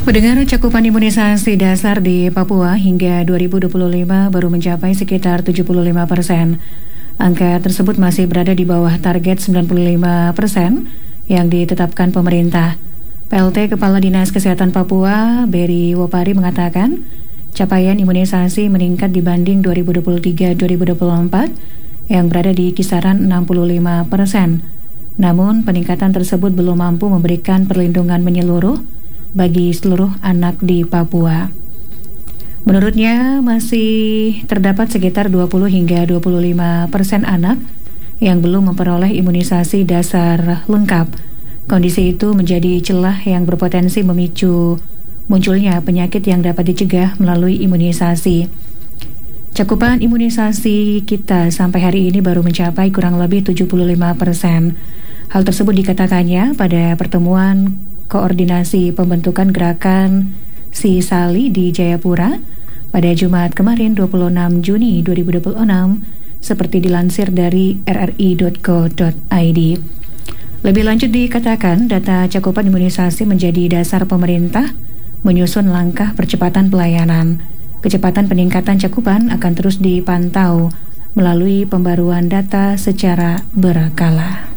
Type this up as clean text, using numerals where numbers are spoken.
Pendengar, cakupan imunisasi dasar di Papua hingga 2025 baru mencapai sekitar 75%. Angka tersebut masih berada di bawah target 95% yang ditetapkan pemerintah. PLT Kepala Dinas Kesehatan Papua, Beri Wopari mengatakan, capaian imunisasi meningkat dibanding 2023-2024 yang berada di kisaran 65%. Namun, peningkatan tersebut belum mampu memberikan perlindungan menyeluruh bagi seluruh anak di Papua. Menurutnya, masih terdapat sekitar 20 hingga 25% anak yang belum memperoleh imunisasi dasar lengkap. Kondisi itu menjadi celah yang berpotensi memicu munculnya penyakit yang dapat dicegah melalui imunisasi. Cakupan imunisasi kita sampai hari ini baru mencapai kurang lebih 75%. Hal tersebut dikatakannya pada pertemuan koordinasi pembentukan gerakan Si Sali di Jayapura pada Jumat kemarin 26 Juni 2026 seperti dilansir dari rri.co.id. Lebih lanjut dikatakan data cakupan imunisasi menjadi dasar pemerintah menyusun langkah percepatan pelayanan. Kecepatan peningkatan cakupan akan terus dipantau melalui pembaruan data secara berkala.